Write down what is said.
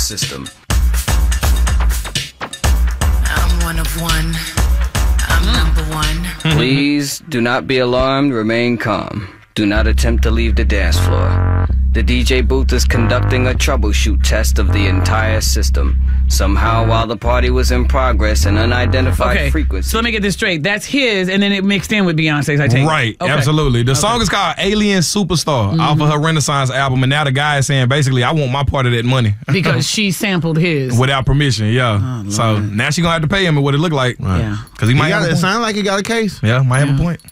system. I'm one of one. I'm number one. Please do not be alarmed. Remain calm. Do not attempt to leave the dance floor. The DJ booth is conducting a troubleshoot test of the entire system. Somehow, while the party was in progress, an unidentified frequency. So let me get this straight. That's his, and then it mixed in with Beyonce's, I take it. Right, absolutely. The song is called Alien Superstar off of her Renaissance album, and now the guy is saying, basically, I want my part of that money. Because she sampled his. Without permission, yeah. So now she going to have to pay him what it looked like. Right. Yeah. Because he might have a It point. sounds like he got a case. Yeah, might have a point.